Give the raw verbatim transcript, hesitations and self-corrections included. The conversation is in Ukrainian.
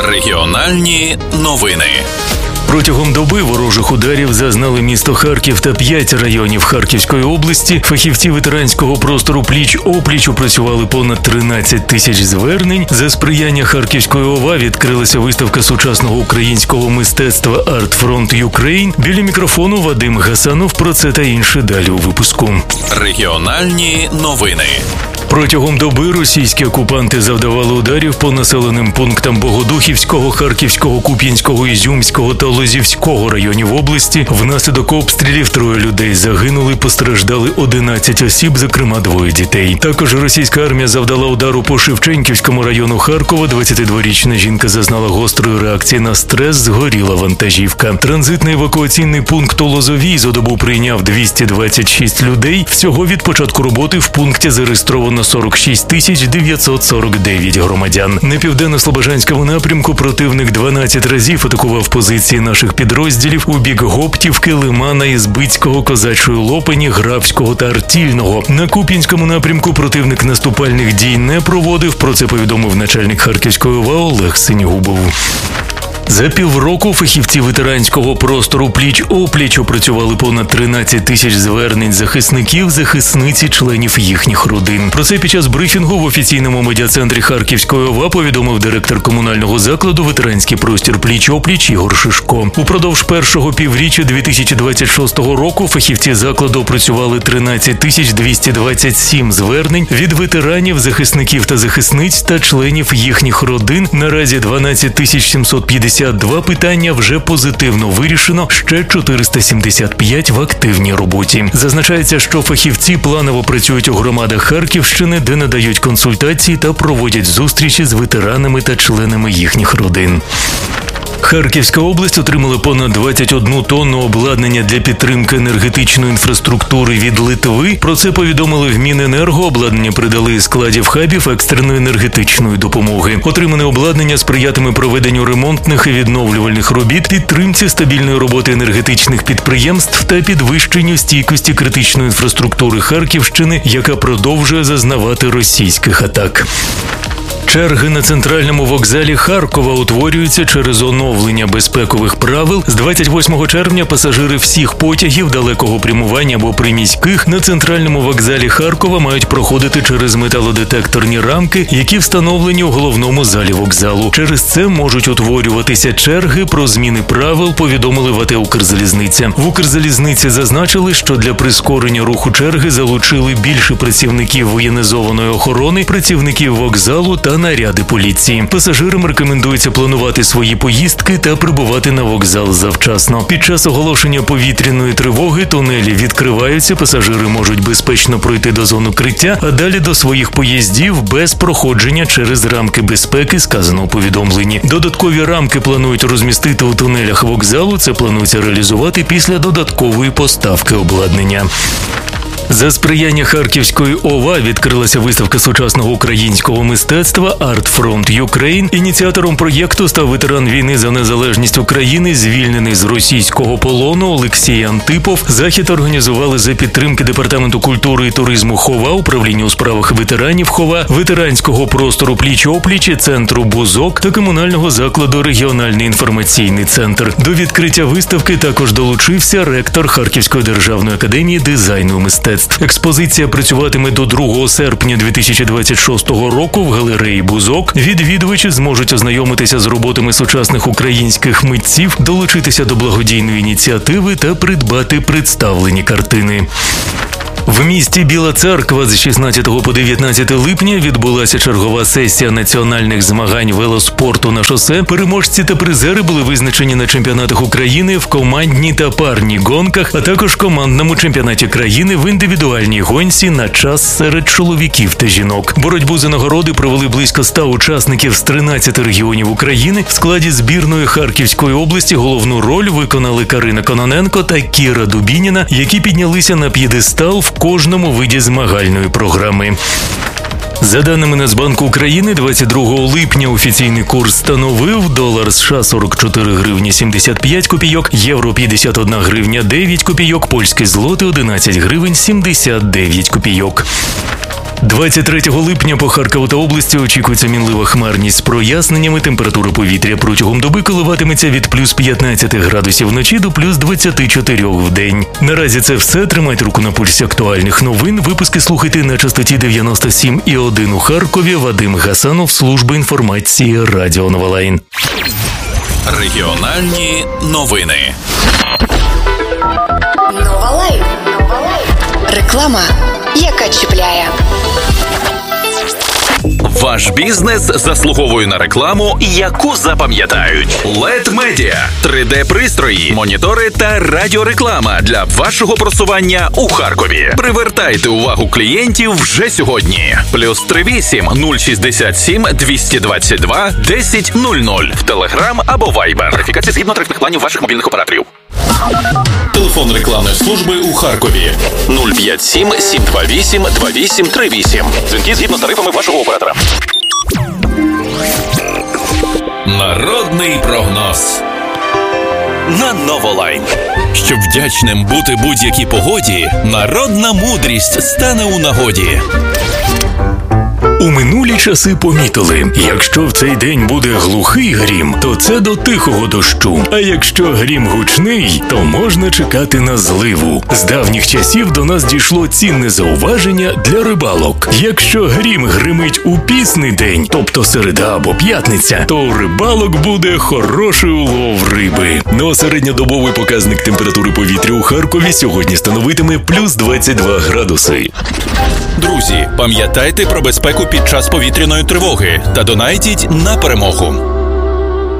Регіональні новини. Протягом доби ворожих ударів зазнали місто Харків та п'ять районів Харківської області. Фахівці ветеранського простору пліч-опліч опрацювали понад тринадцять тисяч звернень. За сприяння Харківської ОВА відкрилася виставка сучасного українського мистецтва Art Front Ukraine. Біля мікрофону Вадим Гасанов. Про це та інше далі у випуску. Регіональні новини. Протягом доби російські окупанти завдавали ударів по населеним пунктам Богодухівського, Харківського, Куп'янського, Ізюмського та Лозівського районів області. Внаслідок обстрілів троє людей загинули, постраждали одинадцять осіб, зокрема двоє дітей. Також російська армія завдала удару по Шевченківському району Харкова. двадцятидворічна жінка зазнала гострої реакції на стрес, згоріла вантажівка. Транзитний евакуаційний пункт у Лозовій за добу прийняв двісті двадцять шість людей. Всього від початку роботи в пункті зареєстровано сорок шість тисяч дев'ятсот сорок дев'ять громадян. На південно-слобожанському напрямку противник дванадцять разів атакував позиції наших підрозділів у бік Гоптівки, Лимана, Ізбицького, Козачої Лопані, Грабського та Артільного. На Куп'янському напрямку противник наступальних дій не проводив. Про це повідомив начальник Харківської ОВА Олег Синігубов. За півроку фахівці ветеранського простору пліч-опліч опрацювали понад тринадцять тисяч звернень захисників, захисниць і членів їхніх родин. Про це під час брифінгу в офіційному медіа-центрі Харківської ОВА повідомив директор комунального закладу «Ветеранський простір пліч-опліч» Ігор Шишко. Упродовж першого півріччя дві тисячі двадцять шостого року фахівці закладу опрацювали тринадцять тисяч двісті двадцять сім звернень від ветеранів, захисників та захисниць та членів їхніх родин. Наразі дванадцять тисяч сімсот п'ятдесят два питання вже позитивно вирішено, ще чотириста сімдесят п'ять в активній роботі. Зазначається, що фахівці планово працюють у громадах Харківщини, де надають консультації та проводять зустрічі з ветеранами та членами їхніх родин. Харківська область отримала понад двадцять одну тонну обладнання для підтримки енергетичної інфраструктури від Литви. Про це повідомили в Міненерго. Обладнання придали із складів хабів екстреної енергетичної допомоги. Отримане обладнання сприятиме проведенню ремонтних і відновлювальних робіт, підтримці стабільної роботи енергетичних підприємств та підвищенню стійкості критичної інфраструктури Харківщини, яка продовжує зазнавати російських атак. Черги на центральному вокзалі Харкова утворюються через оновлення безпекових правил. З двадцять восьмого червня пасажири всіх потягів далекого прямування або приміських на центральному вокзалі Харкова мають проходити через металодетекторні рамки, які встановлені у головному залі вокзалу. Через це можуть утворюватися черги. Про зміни правил повідомили в АТ «Укрзалізниця». В «Укрзалізниці» зазначили, що для прискорення руху черги залучили більше працівників воєнізованої охорони, працівників вокзалу та наряди поліції. Пасажирам рекомендується планувати свої поїздки та прибувати на вокзал завчасно. Під час оголошення повітряної тривоги тунелі відкриваються, пасажири можуть безпечно пройти до зони укриття, а далі до своїх поїздів без проходження через рамки безпеки, сказано у повідомленні. Додаткові рамки планують розмістити у тунелях вокзалу. Це планується реалізувати після додаткової поставки обладнання. За сприяння Харківської ОВА відкрилася виставка сучасного українського мистецтва Art Front Ukraine. Ініціатором проєкту став ветеран війни за незалежність України, звільнений з російського полону Олексій Антипов. Захід організували за підтримки Департаменту культури і туризму ХОВА, Управління у справах ветеранів ХОВА, ветеранського простору пліч-опліч, центру «Бузок» та комунального закладу «Регіональний інформаційний центр». До відкриття виставки також долучився ректор Харківської державної академії дизайну і мистецтв. Експозиція працюватиме до другого серпня дві тисячі двадцять шостого року в галереї «Бузок». Відвідувачі зможуть ознайомитися з роботами сучасних українських митців, долучитися до благодійної ініціативи та придбати представлені картини. В місті Біла Церква з шістнадцятого по дев'ятнадцяте липня відбулася чергова сесія національних змагань велоспорту на шосе. Переможці та призери були визначені на чемпіонатах України в командній та парній гонках, а також командному чемпіонаті країни в індивідуальній гонці на час серед чоловіків та жінок. Боротьбу за нагороди провели близько ста учасників з тринадцяти регіонів України. В складі збірної Харківської області головну роль виконали Карина Кононенко та Кіра Дубініна, які піднялися на п'єдестал в кожному виді змагальної програми. За даними Нацбанку України, двадцять другого липня офіційний курс становив долар США сорок чотири гривні сімдесят п'ять копійок, євро п'ятдесят одна гривня дев'ять копійок, польський злотий одинадцять гривень сімдесят дев'ять копійок. двадцять третього липня по Харкову та області очікується мінлива хмарність з проясненнями. Температура повітря протягом доби коливатиметься від плюс п'ятнадцять градусів вночі до плюс двадцять чотири в день. Наразі це все. Тримайте руку на пульсі актуальних новин. Випуски слухайте на частоті дев'яносто сім і один у Харкові. Вадим Гасанов, служба інформації Радіо Новолайн. Регіональні новини. Новолайн. Реклама, яка чіпляє. Ваш бізнес заслуговує на рекламу, яку запам'ятають. лед Media – три де-пристрої, монітори та радіореклама для вашого просування у Харкові. Привертайте увагу клієнтів вже сьогодні. Плюс три вісім нуль шістдесят сім двісті двадцять два десять нуль нуль в Телеграм або Вайбер. Верифікація згідно тарифних планів ваших мобільних операторів. Телефон рекламної служби у Харкові нуль п'ять сім сім два вісім два вісім три вісім. Дзвінки згідно з тарифами вашого оператора. Народний прогноз на Новолайн. Щоб вдячним бути будь-якій погоді, народна мудрість стане у нагоді. У минулі часи помітили, якщо в цей день буде глухий грім, то це до тихого дощу. А якщо грім гучний, то можна чекати на зливу. З давніх часів до нас дійшло цінне зауваження для рибалок. Якщо грім гримить у пісний день, тобто середа або п'ятниця, то у рибалок буде хороший улов риби. Ну а середньодобовий показник температури повітря у Харкові сьогодні становитиме плюс двадцять два градуси. Друзі, пам'ятайте про безпеку під час повітряної тривоги та донайтіть на перемогу.